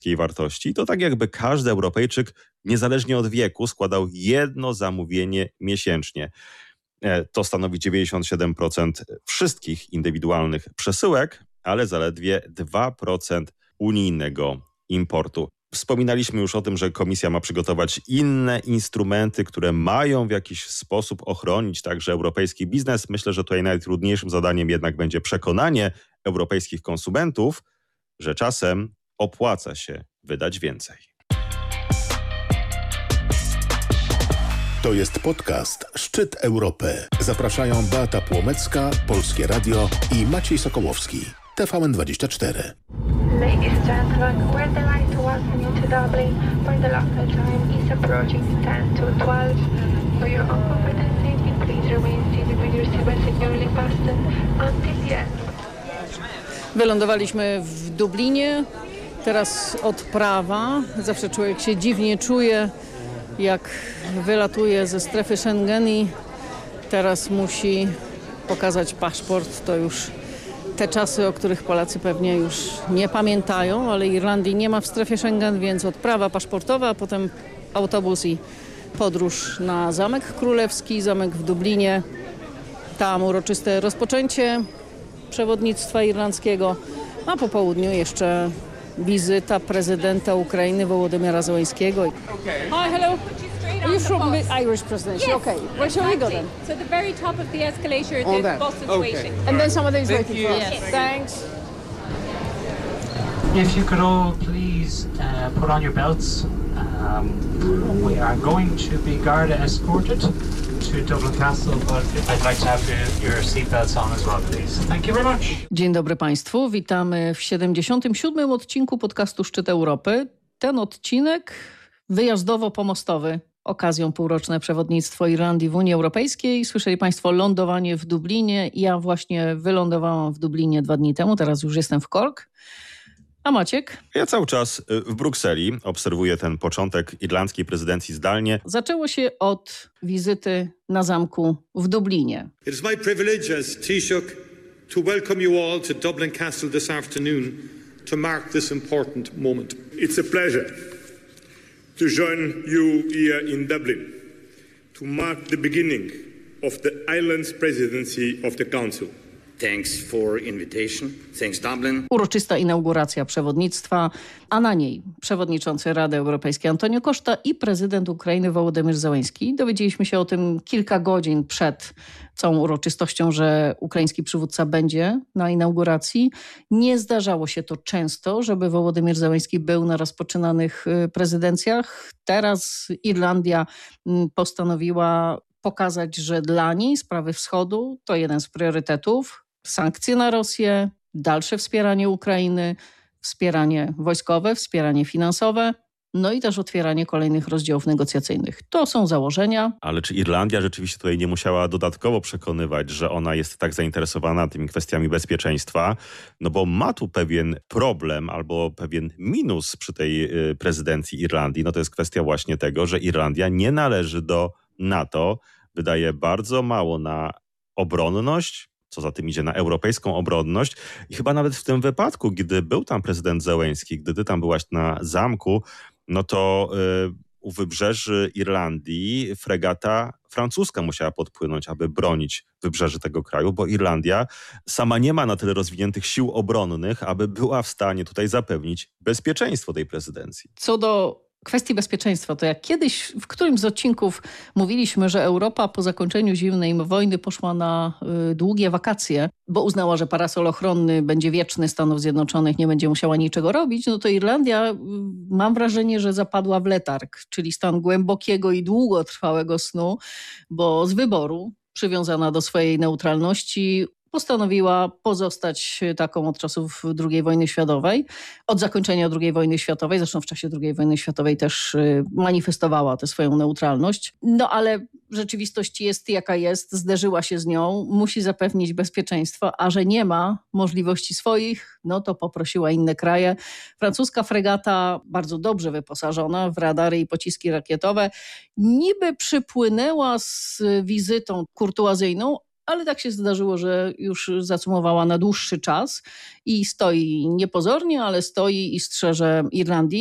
takiej wartości, to tak jakby każdy Europejczyk, niezależnie od wieku, składał jedno zamówienie miesięcznie. To stanowi 97% wszystkich indywidualnych przesyłek, ale zaledwie 2% unijnego importu. Wspominaliśmy już o tym, że Komisja ma przygotować inne instrumenty, które mają w jakiś sposób ochronić także europejski biznes. Myślę, że tutaj najtrudniejszym zadaniem jednak będzie przekonanie europejskich konsumentów, że czasem opłaca się wydać więcej. To jest podcast Szczyt Europy. Zapraszają Beata Płomecka, Polskie Radio i Maciej Sokołowski, TVN24. Ladies and gentlemen, we're delighted to welcome you to Dublin, where the local time is approaching 10 to 12. For your own comfort and safety, please remain seated with your seatbelt securely fastened until the end. Wylądowaliśmy w Dublinie, teraz odprawa. Zawsze człowiek się dziwnie czuje, jak wylatuje ze strefy Schengen i teraz musi pokazać paszport. To już te czasy, o których Polacy pewnie już nie pamiętają, ale Irlandii nie ma w strefie Schengen, więc odprawa paszportowa, a potem autobus i podróż na Zamek Królewski, zamek w Dublinie. Tam uroczyste rozpoczęcie przewodnictwa irlandzkiego, a po południu jeszcze wizyta prezydenta Ukrainy Wołodymyra Zełenskiego. Hi, hello. Are you from the Irish presidency? Yes. Okay. Where shall we go then? So the very top of the escalator, On the that. bus is waiting. And then somebody is Thank waiting you. for us. Yes. Thanks. If you could all please put on your belts. We are going to be Garda escorted to Dublin Castle, but I'd like to have your seatbelts on as well, please. Thank you very much. Dzień dobry Państwu. Witamy w 77. odcinku podcastu Szczyt Europy. Ten odcinek wyjazdowo-pomostowy. Okazją półroczne przewodnictwo Irlandii w Unii Europejskiej. Słyszeli Państwo lądowanie w Dublinie. Ja właśnie wylądowałam w Dublinie 2 dni temu. Teraz już jestem w Cork. A Maciek? Ja cały czas w Brukseli obserwuję ten początek irlandzkiej prezydencji zdalnie. Zaczęło się od wizyty na zamku w Dublinie. It is my privilege as Taoiseach to welcome you all to Dublin Castle this afternoon to mark this important moment. It's a pleasure to join you here in Dublin to mark the beginning of the island's presidency of the Council. Thanks for invitation. Thanks Dublin. Uroczysta inauguracja przewodnictwa, a na niej przewodniczący Rady Europejskiej Antonio Costa i prezydent Ukrainy Wołodymyr Zełenski. Dowiedzieliśmy się o tym kilka godzin przed całą uroczystością, że ukraiński przywódca będzie na inauguracji. Nie zdarzało się to często, żeby Wołodymyr Zełenski był na rozpoczynanych prezydencjach. Teraz Irlandia postanowiła pokazać, że dla niej sprawy wschodu to jeden z priorytetów. Sankcje na Rosję, dalsze wspieranie Ukrainy, wspieranie wojskowe, wspieranie finansowe, no i też otwieranie kolejnych rozdziałów negocjacyjnych. To są założenia. Ale czy Irlandia rzeczywiście tutaj nie musiała dodatkowo przekonywać, że ona jest tak zainteresowana tymi kwestiami bezpieczeństwa? No bo ma tu pewien problem albo pewien minus przy tej prezydencji Irlandii. No to jest kwestia właśnie tego, że Irlandia nie należy do NATO, wydaje bardzo mało na obronność, co za tym idzie na europejską obronność. I chyba nawet w tym wypadku, gdy był tam prezydent Zełenski, gdy ty tam byłaś na zamku, no to u wybrzeży Irlandii fregata francuska musiała podpłynąć, aby bronić wybrzeży tego kraju, bo Irlandia sama nie ma na tyle rozwiniętych sił obronnych, aby była w stanie tutaj zapewnić bezpieczeństwo tej prezydencji. Co do kwestii bezpieczeństwa, to jak kiedyś w którymś z odcinków mówiliśmy, że Europa po zakończeniu zimnej wojny poszła na długie wakacje, bo uznała, że parasol ochronny będzie wieczny Stanów Zjednoczonych, nie będzie musiała niczego robić, no to Irlandia, mam wrażenie, że zapadła w letarg, czyli stan głębokiego i długotrwałego snu, bo z wyboru, przywiązana do swojej neutralności, postanowiła pozostać taką od czasów II wojny światowej. Od zakończenia II wojny światowej, zresztą w czasie II wojny światowej też manifestowała tę swoją neutralność. No ale rzeczywistość jest jaka jest, zderzyła się z nią, musi zapewnić bezpieczeństwo, a że nie ma możliwości swoich, no to poprosiła inne kraje. Francuska fregata, bardzo dobrze wyposażona w radary i pociski rakietowe, niby przypłynęła z wizytą kurtuazyjną, ale tak się zdarzyło, że już zacumowała na dłuższy czas i stoi niepozornie, ale stoi i strzeże Irlandii.